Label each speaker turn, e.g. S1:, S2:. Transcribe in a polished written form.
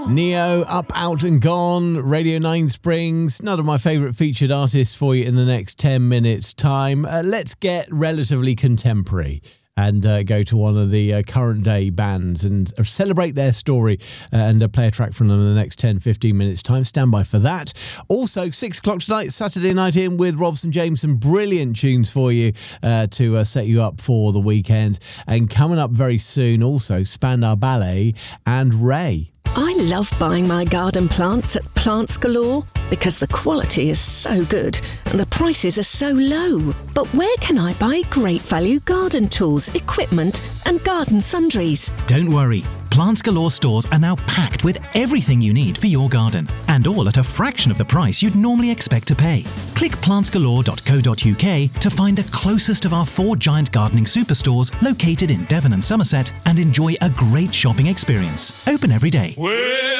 S1: Neo, Up, Out and Gone, Radio 9 Springs, none of my favourite featured artists for you in the next 10 minutes time. Let's get relatively contemporary and go to one of the current day bands and celebrate their story and play a track from them in the next 10-15 minutes time. Stand by for that. Also, 6 o'clock tonight, Saturday Night In with Robson James, some brilliant tunes for you to set you up for the weekend. And coming up very soon also, Spandau Ballet and Ray.
S2: I love buying my garden plants at Plants Galore because the quality is so good and the prices are so low. But where can I buy great value garden tools, equipment and garden sundries?
S3: Don't worry. Plants Galore stores are now packed with everything you need for your garden, and all at a fraction of the price you'd normally expect to pay. Click plantsgalore.co.uk to find the closest of our 4 giant gardening superstores located in Devon and Somerset and enjoy a great shopping experience. Open every day.